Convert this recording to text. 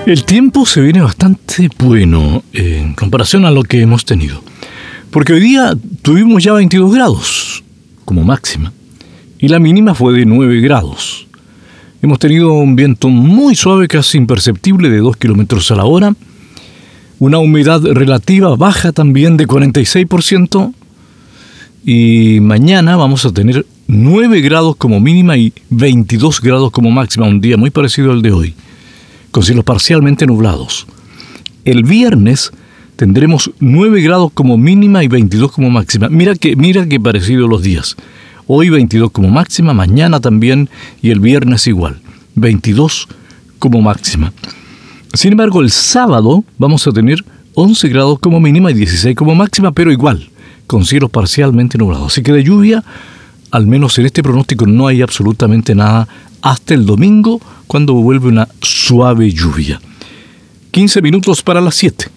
El tiempo se viene bastante bueno en comparación a lo que hemos tenido. Porque hoy día tuvimos ya 22 grados como máxima y la mínima fue de 9 grados. Hemos tenido un viento muy suave, casi imperceptible, de 2 kilómetros a la hora. Una humedad relativa baja también de 46%. Y mañana vamos a tener 9 grados como mínima y 22 grados como máxima. Un día muy parecido al de hoy, con cielos parcialmente nublados. El viernes tendremos 9 grados como mínima y 22 como máxima. Mira que parecido los días. Hoy 22 como máxima, mañana también y el viernes igual, 22 como máxima. Sin embargo, el sábado vamos a tener 11 grados como mínima y 16 como máxima, pero igual, con cielos parcialmente nublados. Así que de lluvia, al menos en este pronóstico, no hay absolutamente nada hasta el domingo, cuando vuelve una suave lluvia. 15 minutos para las 7.